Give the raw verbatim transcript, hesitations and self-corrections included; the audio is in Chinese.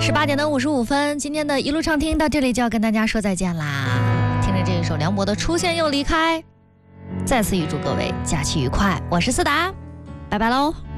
十八点的五十五分，今天的一路畅听到这里就要跟大家说再见啦。听着这一首梁博的《出现又离开》，再次预祝各位假期愉快。我是思达，拜拜喽。